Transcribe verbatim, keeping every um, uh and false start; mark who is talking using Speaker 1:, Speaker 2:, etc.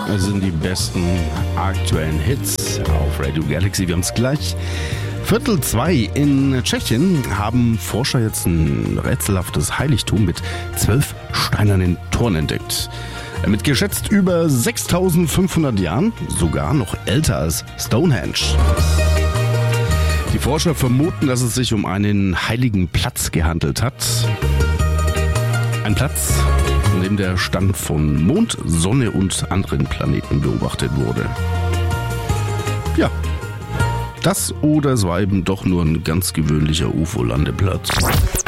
Speaker 1: Das sind die besten aktuellen Hits auf Radio Galaxy. Wir haben es gleich. Viertel zwei. In Tschechien haben Forscher jetzt ein rätselhaftes Heiligtum mit zwölf steinernen Toren entdeckt. Mit geschätzt über sechstausendfünfhundert Jahren, sogar noch älter als Stonehenge. Die Forscher vermuten, dass es sich um einen heiligen Platz gehandelt hat. Ein Platz, an dem der Stand von Mond, Sonne und anderen Planeten beobachtet wurde. Ja, das oder es war eben doch nur ein ganz gewöhnlicher U F O-Landeplatz.